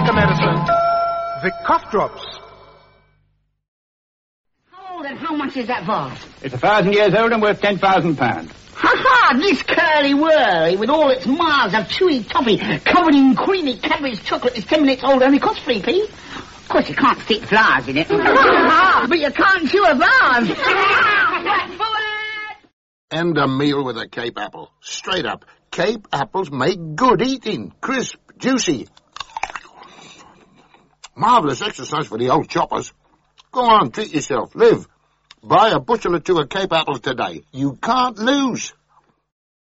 the medicine, the cough drops. How old and how much is that vase? It's 1,000 years old and worth £10,000. Ha-ha! This curly-whirly, with all its miles of chewy toffee covered in creamy Cadbury's chocolate, is 10 minutes old, only costs 3p. Of course, you can't stick flowers in it. But you can't chew a vase. And a meal with a Cape apple. Straight up. Cape apples make good eating. Crisp, juicy. Marvellous exercise for the old choppers. Go on, treat yourself. Live. Buy a bushel or two of Cape apples today. You can't lose.